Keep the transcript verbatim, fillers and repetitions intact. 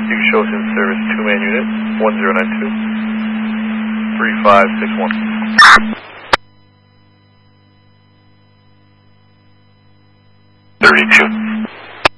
You can show us in service two-man unit, one zero nine two, three five six one. thirty-two.